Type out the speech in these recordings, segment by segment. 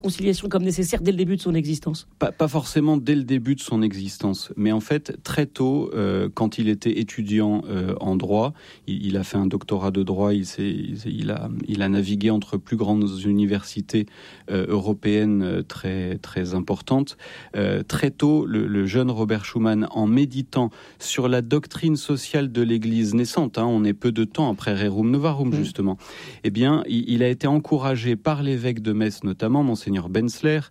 réconciliation comme nécessaire dès le début de son existence ? Pas forcément dès le début de son existence, mais en fait très tôt, quand il était étudiant en droit, il a fait un doctorat de droit, il a navigué entre plus grandes universités européennes très très importantes. Très tôt, le jeune Robert Schuman, en méditant sur la doctrine sociale de l'Église naissante, on est peu de temps après Rerum Novarum justement, eh bien il a été encouragé par l'évêque de Metz notamment, Monseigneur Benzler,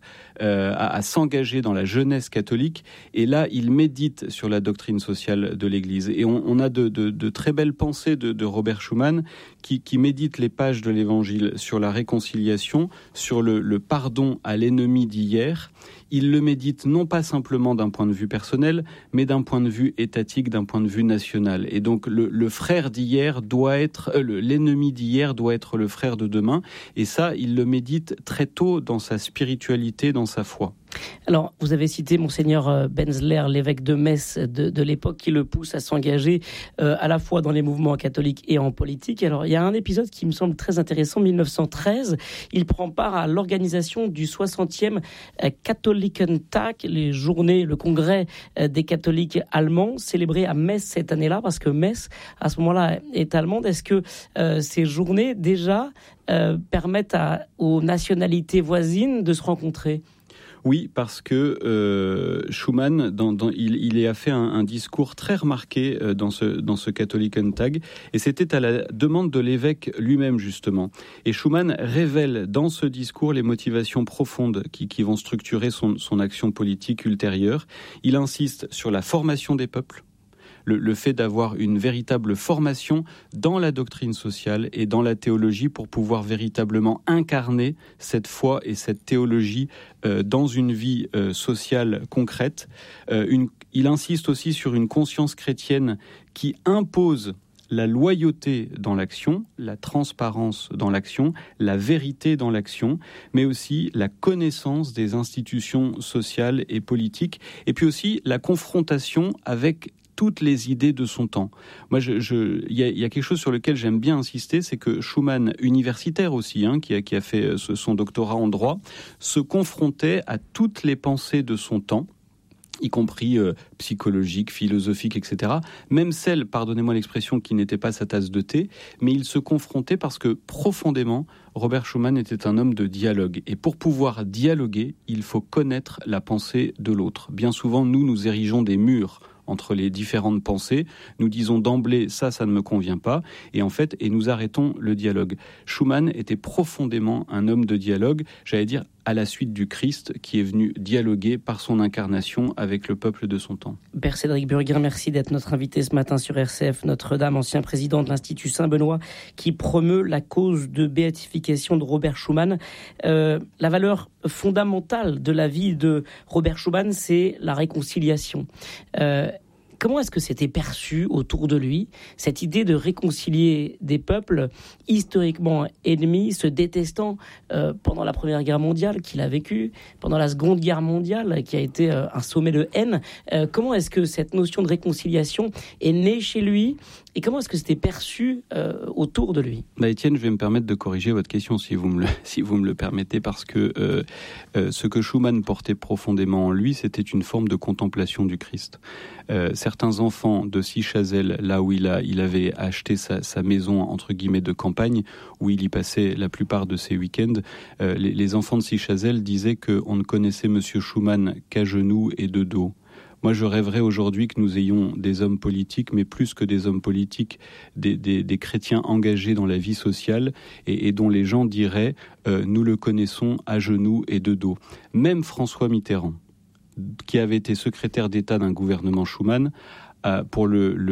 à s'engager dans la jeunesse catholique, et là il médite sur la doctrine sociale de l'Église, et on a de très belles pensées de Robert Schuman qui médite les pages de l'Évangile sur la réconciliation, sur le pardon à l'ennemi d'hier. Il le médite non pas simplement d'un point de vue personnel, mais d'un point de vue étatique, d'un point de vue national. Et donc le frère d'hier doit être, l'ennemi d'hier doit être le frère de demain. Et ça, il le médite très tôt dans sa spiritualité, dans sa foi. Alors, vous avez cité Monseigneur Benzler, l'évêque de Metz de l'époque, qui le pousse à s'engager à la fois dans les mouvements catholiques et en politique. Alors, il y a un épisode qui me semble très intéressant. 1913, il prend part à l'organisation du 60e Katholikentag, les journées, le congrès des catholiques allemands, célébré à Metz cette année-là, parce que Metz, à ce moment-là, est allemande. Est-ce que ces journées, déjà, permettent aux nationalités voisines de se rencontrer ? Oui, parce que Schuman, il a fait un discours très remarqué dans ce Katholikentag, et c'était à la demande de l'évêque lui-même justement. Et Schuman révèle dans ce discours les motivations profondes qui vont structurer son action politique ultérieure. Il insiste sur la formation des peuples, le fait d'avoir une véritable formation dans la doctrine sociale et dans la théologie pour pouvoir véritablement incarner cette foi et cette théologie dans une vie sociale concrète. Il insiste aussi sur une conscience chrétienne qui impose la loyauté dans l'action, la transparence dans l'action, la vérité dans l'action, mais aussi la connaissance des institutions sociales et politiques, et puis aussi la confrontation avec toutes les idées de son temps. Moi, il y a quelque chose sur lequel j'aime bien insister, c'est que Schuman, universitaire aussi, qui a fait son doctorat en droit, se confrontait à toutes les pensées de son temps, y compris psychologiques, philosophiques, etc. Même celles, pardonnez-moi l'expression, qui n'étaient pas sa tasse de thé, mais il se confrontait parce que profondément, Robert Schuman était un homme de dialogue. Et pour pouvoir dialoguer, il faut connaître la pensée de l'autre. Bien souvent, nous érigeons des murs entre les différentes pensées, nous disons d'emblée ça ne me convient pas, et nous arrêtons le dialogue. Schuman était profondément un homme de dialogue, j'allais dire à la suite du Christ, qui est venu dialoguer par son incarnation avec le peuple de son temps. Père Cédric Burguin, merci d'être notre invité ce matin sur RCF Notre-Dame, ancien président de l'Institut Saint-Benoît, qui promeut la cause de béatification de Robert Schuman. La valeur fondamentale de la vie de Robert Schuman, c'est la réconciliation. Comment est-ce que c'était perçu autour de lui, cette idée de réconcilier des peuples historiquement ennemis, se détestant pendant la Première Guerre mondiale qu'il a vécue, pendant la Seconde Guerre mondiale qui a été un sommet de haine. Comment est-ce que cette notion de réconciliation est née chez lui et comment est-ce que c'était perçu autour de lui ? Étienne, je vais me permettre de corriger votre question si vous me le permettez, parce que ce que Schuman portait profondément en lui, c'était une forme de contemplation du Christ. Certains enfants de Sichazel, là où il avait acheté sa maison entre guillemets de campagne, où il y passait la plupart de ses week-ends, les enfants de Sichazel disaient qu'on ne connaissait Monsieur Schuman qu'à genoux et de dos. Moi, je rêverais aujourd'hui que nous ayons des hommes politiques, mais plus que des hommes politiques, des chrétiens engagés dans la vie sociale et dont les gens diraient nous le connaissons à genoux et de dos. Même François Mitterrand, qui avait été secrétaire d'État d'un gouvernement Schuman, pour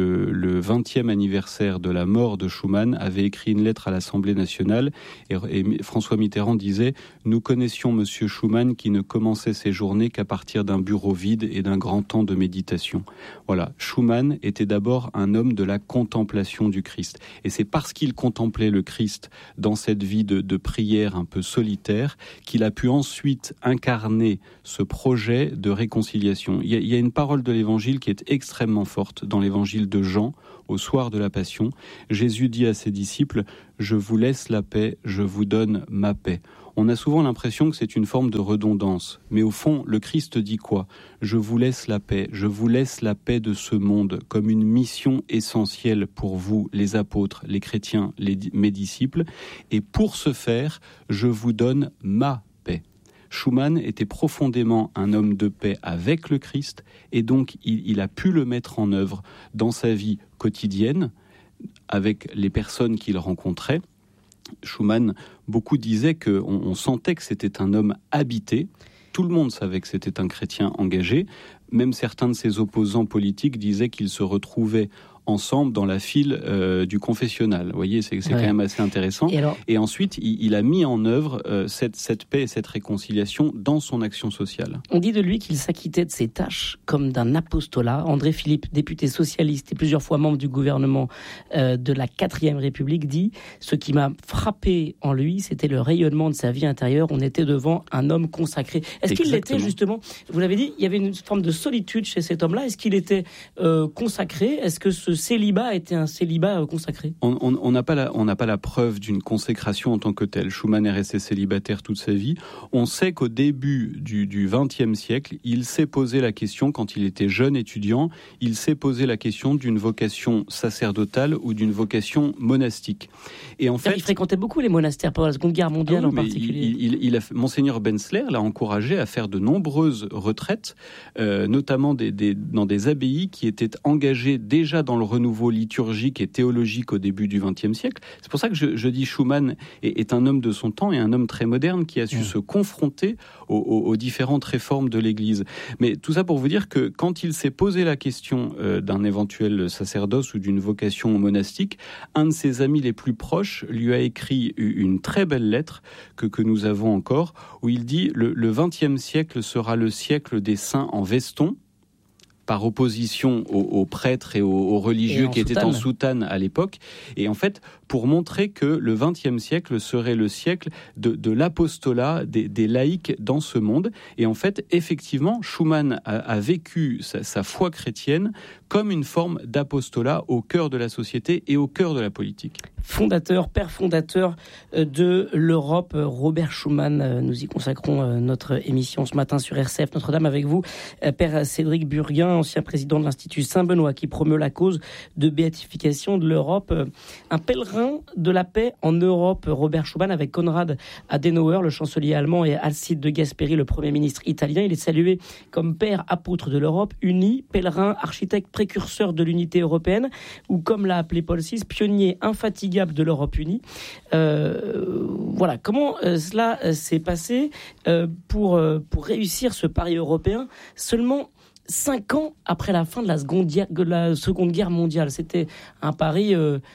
le 20e anniversaire de la mort de Schuman, avait écrit une lettre à l'Assemblée nationale et François Mitterrand disait « Nous connaissions Monsieur Schuman qui ne commençait ses journées qu'à partir d'un bureau vide et d'un grand temps de méditation. » Voilà, Schuman était d'abord un homme de la contemplation du Christ. Et c'est parce qu'il contemplait le Christ dans cette vie de prière un peu solitaire qu'il a pu ensuite incarner ce projet de réconciliation. Il y a une parole de l'Évangile qui est extrêmement forte dans l'évangile de Jean, au soir de la Passion. Jésus dit à ses disciples « Je vous laisse la paix, je vous donne ma paix ». On a souvent l'impression que c'est une forme de redondance. Mais au fond, le Christ dit quoi ? Je vous laisse la paix. Je vous laisse la paix de ce monde comme une mission essentielle pour vous, les apôtres, les chrétiens, mes disciples. Et pour ce faire, je vous donne ma paix. Schuman était profondément un homme de paix avec le Christ et donc il a pu le mettre en œuvre dans sa vie quotidienne avec les personnes qu'il rencontrait. Schuman, beaucoup disaient qu'on sentait que c'était un homme habité. Tout le monde savait que c'était un chrétien engagé. Même certains de ses opposants politiques disaient qu'ils se retrouvaient ensemble dans la file du confessionnal. Vous voyez, c'est quand même assez intéressant. Et ensuite, il a mis en œuvre cette paix et cette réconciliation dans son action sociale. On dit de lui qu'il s'acquittait de ses tâches comme d'un apostolat. André Philippe, député socialiste et plusieurs fois membre du gouvernement de la 4e République, dit « Ce qui m'a frappé en lui, c'était le rayonnement de sa vie intérieure. On était devant un homme consacré. » Est-ce qu'il l'était justement ? Vous l'avez dit, il y avait une forme de solitude chez cet homme-là. Est-ce qu'il était consacré ? Est-ce que ce célibat était un célibat consacré ? On n'a pas la preuve d'une consécration en tant que telle. Schuman est resté célibataire toute sa vie. On sait qu'au début du XXe siècle, il s'est posé la question, quand il était jeune étudiant, il s'est posé la question d'une vocation sacerdotale ou d'une vocation monastique. Et en fait, il fréquentait beaucoup les monastères pendant la Seconde Guerre mondiale en particulier. Monseigneur Benzler l'a encouragé à faire de nombreuses retraites, notamment dans des abbayes qui étaient engagées déjà dans le renouveau liturgique et théologique au début du XXe siècle. C'est pour ça que je dis Schuman est un homme de son temps et un homme très moderne qui a su se confronter aux différentes réformes de l'Église. Mais tout ça pour vous dire que quand il s'est posé la question d'un éventuel sacerdoce ou d'une vocation monastique, un de ses amis les plus proches lui a écrit une très belle lettre que nous avons encore, où il dit « Le XXe siècle sera le siècle des saints en veston », par opposition aux prêtres et aux religieux qui étaient en soutane à l'époque. Et en fait, pour montrer que le XXe siècle serait le siècle de l'apostolat des laïcs dans ce monde. Et en fait, effectivement, Schuman a vécu sa foi chrétienne comme une forme d'apostolat au cœur de la société et au cœur de la politique. Père fondateur de l'Europe, Robert Schuman. Nous y consacrons notre émission ce matin sur RCF Notre-Dame avec vous, Père Cédric Burguin, ancien président de l'Institut Saint-Benoît, qui promeut la cause de béatification de l'Europe. Un pèlerin de la paix en Europe, Robert Schuman, avec Konrad Adenauer, le chancelier allemand, et Alcide de Gasperi, le Premier ministre italien. Il est salué comme père apôtre de l'Europe, unie, pèlerin, architecte, précurseur de l'unité européenne, ou comme l'a appelé Paul VI, pionnier infatigable de l'Europe unie. Voilà, comment cela s'est passé pour réussir ce pari européen seulement 5 ans après la fin de la Seconde Guerre mondiale. C'était un pari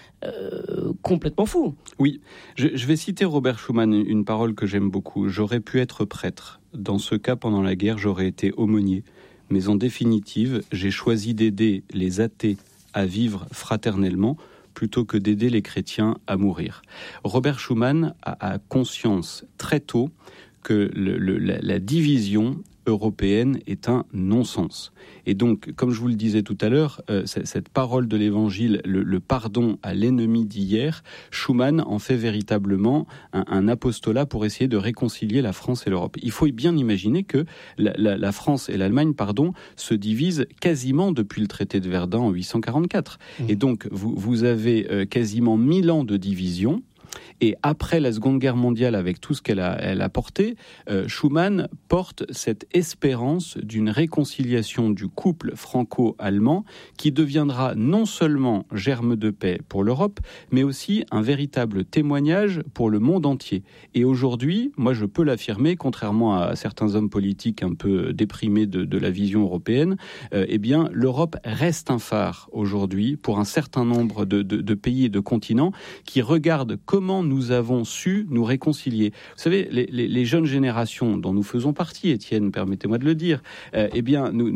complètement fou. Oui, je vais citer Robert Schuman, une parole que j'aime beaucoup. « J'aurais pu être prêtre. Dans ce cas, pendant la guerre, j'aurais été aumônier. Mais en définitive, j'ai choisi d'aider les athées à vivre fraternellement plutôt que d'aider les chrétiens à mourir. » Robert Schuman a conscience très tôt que la division européenne est un non-sens. Et donc, comme je vous le disais tout à l'heure, cette parole de l'Évangile, le pardon à l'ennemi d'hier, Schuman en fait véritablement un apostolat pour essayer de réconcilier la France et l'Europe. Il faut bien imaginer que la France et l'Allemagne, se divisent quasiment depuis le traité de Verdun en 844. Et donc, vous avez quasiment 1000 ans de division. Et après la Seconde Guerre mondiale, avec tout ce qu'elle a porté, Schuman porte cette espérance d'une réconciliation du couple franco-allemand qui deviendra non seulement germe de paix pour l'Europe, mais aussi un véritable témoignage pour le monde entier. Et aujourd'hui, moi je peux l'affirmer, contrairement à certains hommes politiques un peu déprimés de la vision européenne, eh bien l'Europe reste un phare aujourd'hui pour un certain nombre de pays et de continents qui regardent comment nous avons su nous réconcilier. Vous savez, les jeunes générations dont nous faisons partie, Étienne, permettez-moi de le dire, eh bien, nous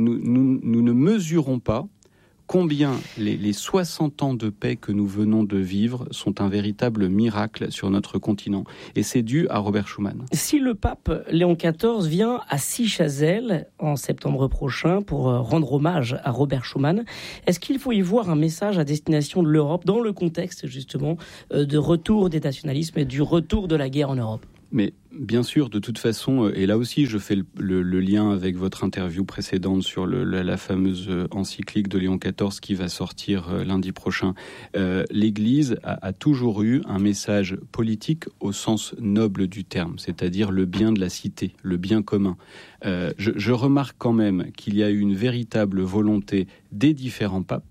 ne mesurons pas combien les 60 ans de paix que nous venons de vivre sont un véritable miracle sur notre continent. Et c'est dû à Robert Schuman. Si le pape Léon XIV vient à Sichazel en septembre prochain pour rendre hommage à Robert Schuman, est-ce qu'il faut y voir un message à destination de l'Europe dans le contexte justement de retour des nationalismes et du retour de la guerre en Europe ? Mais bien sûr, de toute façon, et là aussi je fais le lien avec votre interview précédente sur la fameuse encyclique de Léon XIV qui va sortir lundi prochain, l'Église a toujours eu un message politique au sens noble du terme, c'est-à-dire le bien de la cité, le bien commun. Je remarque quand même qu'il y a eu une véritable volonté des différents papes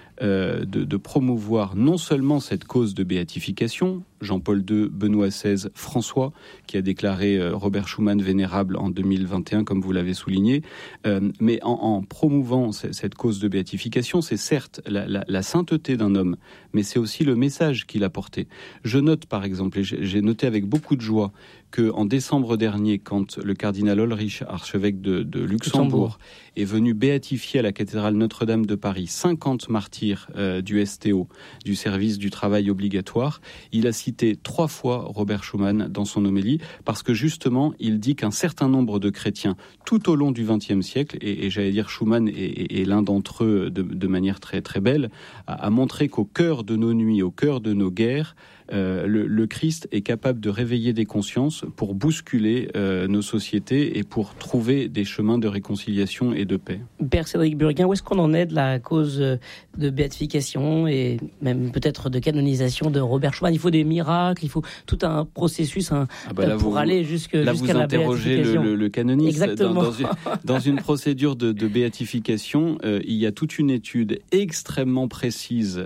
de promouvoir non seulement cette cause de béatification, Jean-Paul II, Benoît XVI, François, qui a déclaré Robert Schuman vénérable en 2021, comme vous l'avez souligné, mais en promouvant cette cause de béatification, c'est certes la sainteté d'un homme, mais c'est aussi le message qu'il a porté. Je note par exemple, et j'ai noté avec beaucoup de joie, qu'en décembre dernier, quand le cardinal Ulrich, archevêque de Luxembourg, est venu béatifier à la cathédrale Notre-Dame de Paris 50 martyrs du STO, du service du travail obligatoire, il a cité 3 fois Robert Schuman dans son homélie, parce que justement, il dit qu'un certain nombre de chrétiens, tout au long du XXe siècle, et j'allais dire Schuman est l'un d'entre eux de manière très, très belle, a montré qu'au cœur de nos nuits, au cœur de nos guerres, le Christ est capable de réveiller des consciences pour bousculer nos sociétés et pour trouver des chemins de réconciliation et de paix. Père Cédric Burguin, où est-ce qu'on en est de la cause de béatification et même peut-être de canonisation de Robert Schuman? Il faut des miracles, il faut tout un processus pour aller jusqu'à la béatification. Là, vous interrogez le canoniste. Exactement. Dans une procédure de béatification, il y a toute une étude extrêmement précise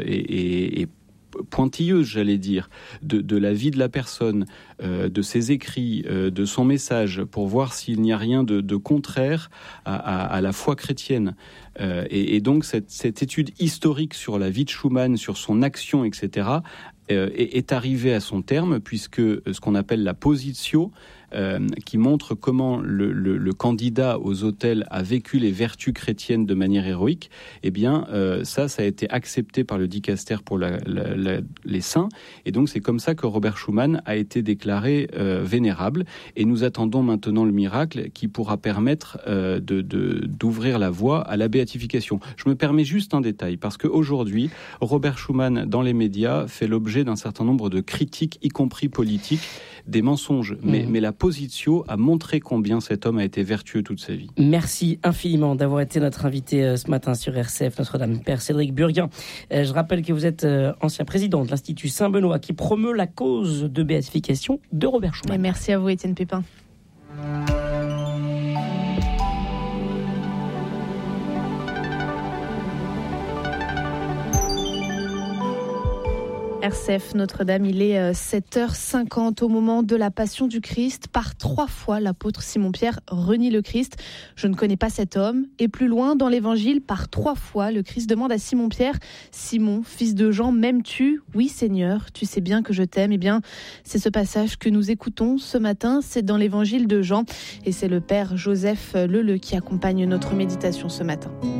et pointilleuse, j'allais dire, de la vie de la personne, de ses écrits, de son message, pour voir s'il n'y a rien de contraire à la foi chrétienne. Et donc cette étude historique sur la vie de Schuman, sur son action, etc., est arrivée à son terme, puisque ce qu'on appelle la positio, qui montre comment le candidat aux autels a vécu les vertus chrétiennes de manière héroïque, eh bien, ça a été accepté par le dicaster pour les saints, et donc c'est comme ça que Robert Schuman a été déclaré vénérable, et nous attendons maintenant le miracle qui pourra permettre d'ouvrir la voie à la béatification. Je me permets juste un détail, parce qu'aujourd'hui, Robert Schuman, dans les médias, fait l'objet d'un certain nombre de critiques, y compris politiques, des mensonges, mais la positio a montré combien cet homme a été vertueux toute sa vie. Merci infiniment d'avoir été notre invité ce matin sur RCF Notre-Dame, Père Cédric Burguin. Je rappelle que vous êtes ancien président de l'Institut Saint-Benoît qui promeut la cause de béatification de Robert Schuman. Et merci à vous, Étienne Pépin. RCF Notre-Dame, il est 7h50 au moment de la Passion du Christ. Par 3 fois, l'apôtre Simon-Pierre renie le Christ. Je ne connais pas cet homme. Et plus loin dans l'Évangile, par 3 fois, le Christ demande à Simon-Pierre: Simon, fils de Jean, m'aimes-tu? Oui, Seigneur, tu sais bien que je t'aime. Eh bien, c'est ce passage que nous écoutons ce matin. C'est dans l'Évangile de Jean. Et c'est le Père Joseph Leleu qui accompagne notre méditation ce matin.